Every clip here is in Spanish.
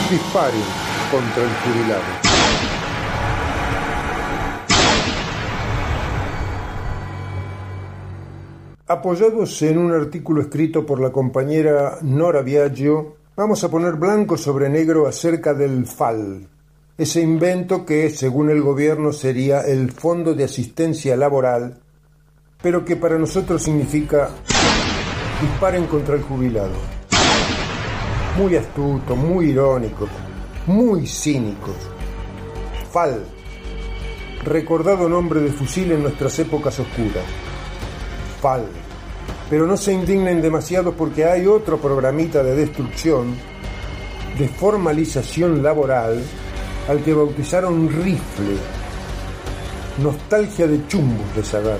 Disparen contra el jubilado. Apoyados en un artículo escrito por la compañera Nora Biagio, vamos a poner blanco sobre negro acerca del FAL, ese invento que, según el gobierno, sería el Fondo de Asistencia Laboral, pero que para nosotros significa disparen contra el jubilado. Muy astuto, muy irónico, muy cínicos. FAL, recordado nombre de fusil en nuestras épocas oscuras. FAL. Pero no se indignen demasiado porque hay otro programita de destrucción, de formalización laboral, al que bautizaron rifle. Nostalgia de chumbos les agarra.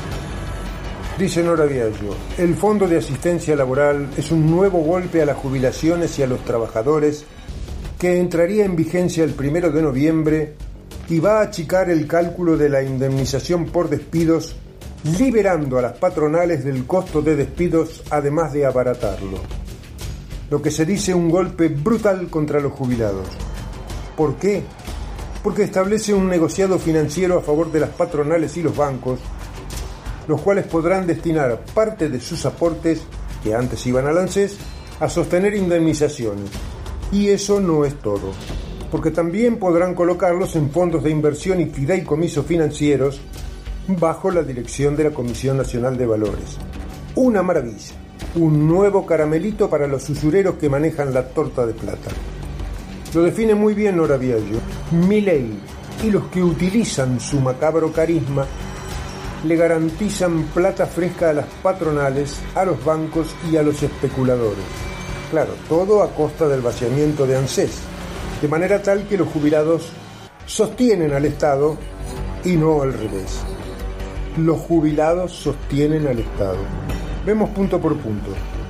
Dice Nora Biagio, el Fondo de Asistencia Laboral es un nuevo golpe a las jubilaciones y a los trabajadores que entraría en vigencia el 1 de noviembre y va a achicar el cálculo de la indemnización por despidos, liberando a las patronales del costo de despidos, además de abaratarlo. Lo que se dice un golpe brutal contra los jubilados. ¿Por qué? Porque establece un negociado financiero a favor de las patronales y los bancos, los cuales podrán destinar parte de sus aportes, que antes iban al ANSES, a sostener indemnizaciones. Y eso no es todo, porque también podrán colocarlos en fondos de inversión y fideicomisos financieros bajo la dirección de la Comisión Nacional de Valores. Una maravilla, un nuevo caramelito para los usureros que manejan la torta de plata. Lo define muy bien Nora Biagio. Milei y los que utilizan su macabro carisma le garantizan plata fresca a las patronales, a los bancos y a los especuladores. Claro, todo a costa del vaciamiento de ANSES, de manera tal que los jubilados sostienen al Estado y no al revés. Los jubilados sostienen al Estado. Vemos punto por punto.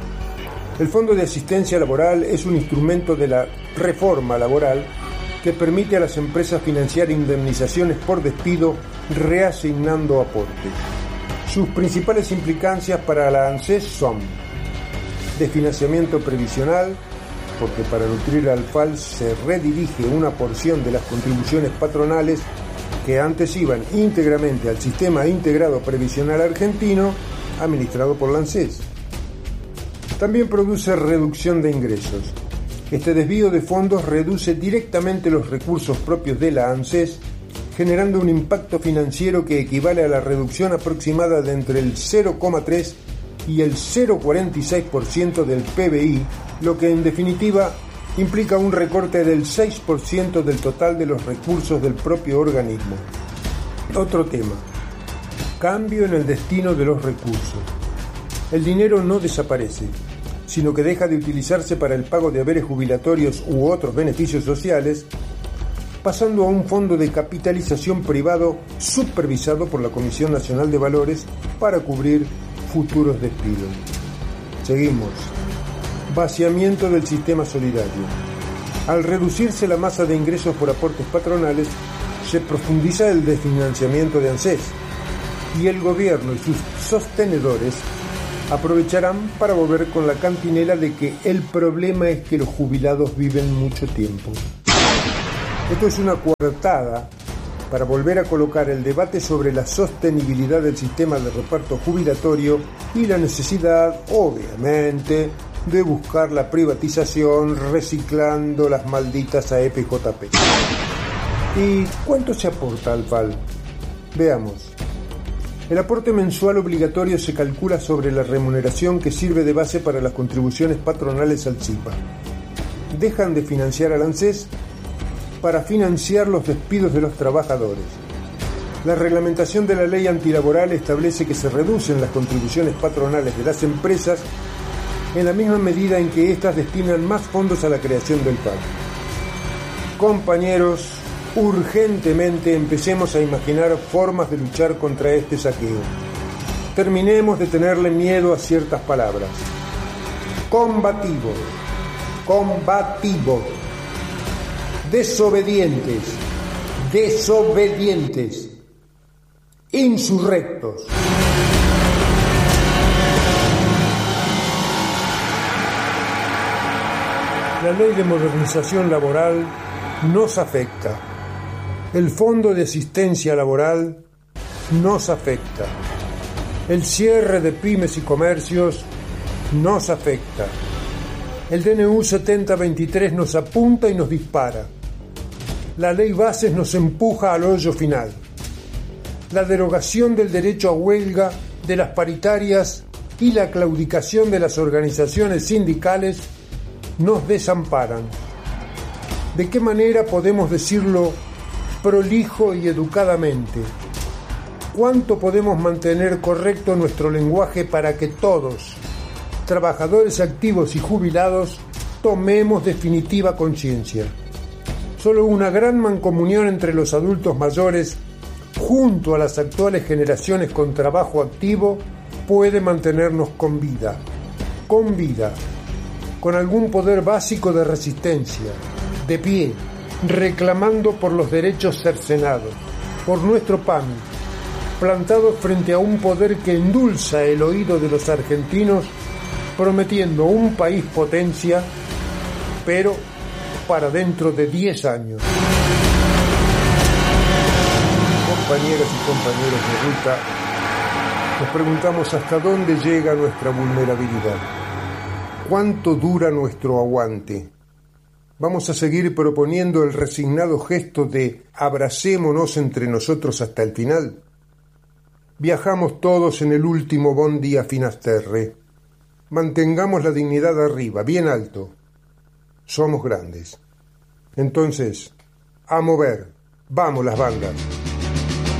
El Fondo de Asistencia Laboral es un instrumento de la reforma laboral que permite a las empresas financiar indemnizaciones por despido reasignando aportes. Sus principales implicancias para la ANSES son de financiamiento previsional, porque para nutrir al FAL se redirige una porción de las contribuciones patronales que antes iban íntegramente al Sistema Integrado Previsional Argentino, administrado por la ANSES. También produce reducción de ingresos. Este desvío de fondos reduce directamente los recursos propios de la ANSES, generando un impacto financiero que equivale a la reducción aproximada de entre el 0,3 y el 0,46% del PBI, lo que en definitiva implica un recorte del 6% del total de los recursos del propio organismo. Otro tema: cambio en el destino de los recursos. El dinero no desaparece, sino que deja de utilizarse para el pago de haberes jubilatorios u otros beneficios sociales, pasando a un fondo de capitalización privado supervisado por la Comisión Nacional de Valores para cubrir futuros despidos. Seguimos. Vaciamiento del sistema solidario. Al reducirse la masa de ingresos por aportes patronales, se profundiza el desfinanciamiento de ANSES y el gobierno y sus sostenedores aprovecharán para volver con la cantinela de que el problema es que los jubilados viven mucho tiempo. Esto es una coartada para volver a colocar el debate sobre la sostenibilidad del sistema de reparto jubilatorio y la necesidad, obviamente, de buscar la privatización reciclando las malditas AFJP. ¿Y cuánto se aporta al FAL? Veamos. El aporte mensual obligatorio se calcula sobre la remuneración que sirve de base para las contribuciones patronales al CIPA. Dejan de financiar al ANSES para financiar los despidos de los trabajadores. La reglamentación de la ley antilaboral establece que se reducen las contribuciones patronales de las empresas en la misma medida en que éstas destinan más fondos a la creación del FAL. Compañeros, urgentemente empecemos a imaginar formas de luchar contra este saqueo. Terminemos de tenerle miedo a ciertas palabras. Combativo, combativo, desobedientes, desobedientes, insurrectos. La ley de modernización laboral nos afecta. El fondo de asistencia laboral nos afecta. El cierre de pymes y comercios nos afecta. El DNU 7023 nos apunta y nos dispara. La ley Bases nos empuja al hoyo final. La derogación del derecho a huelga, de las paritarias y la claudicación de las organizaciones sindicales nos desamparan. ¿De qué manera podemos decirlo prolijo y educadamente? ¿Cuánto podemos mantener correcto nuestro lenguaje para que todos, trabajadores activos y jubilados, tomemos definitiva conciencia? Solo una gran mancomunión entre los adultos mayores, junto a las actuales generaciones con trabajo activo, puede mantenernos con vida, con algún poder básico de resistencia, de pie, reclamando por los derechos cercenados, por nuestro PAMI, plantados frente a un poder que endulza el oído de los argentinos, prometiendo un país potencia, pero para dentro de 10 años. Compañeras y compañeros de ruta, nos preguntamos hasta dónde llega nuestra vulnerabilidad. ¿Cuánto dura nuestro aguante? ¿Vamos a seguir proponiendo el resignado gesto de abracémonos entre nosotros hasta el final? Viajamos todos en el último bondi a Finisterre. Mantengamos la dignidad arriba, bien alto. Somos grandes. Entonces, a mover. Vamos las bandas.